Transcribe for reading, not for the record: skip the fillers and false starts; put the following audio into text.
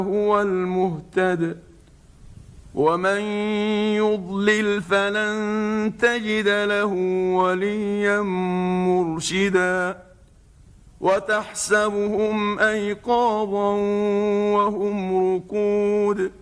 هو المهتد ومن يضلل فلن تجد له وليا مرشدا وتحسبهم أيقاظا وهم رقود